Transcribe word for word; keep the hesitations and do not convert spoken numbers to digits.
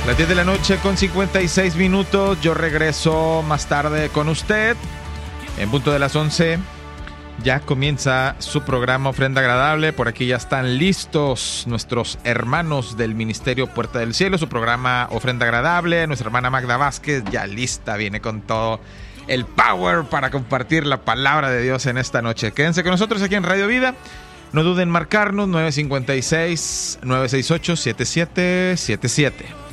Las diez de la noche con cincuenta y seis minutos. Yo regreso más tarde con usted. En punto de las once ya comienza su programa Ofrenda Agradable. Por aquí ya están listos nuestros hermanos del Ministerio Puerta del Cielo. Su programa Ofrenda Agradable. Nuestra hermana Magda Vázquez ya lista. Viene con todo el power para compartir la palabra de Dios en esta noche. Quédense con nosotros aquí en Radio Vida. No duden en marcarnos nueve cinco seis, nueve seis ocho, siete siete siete siete.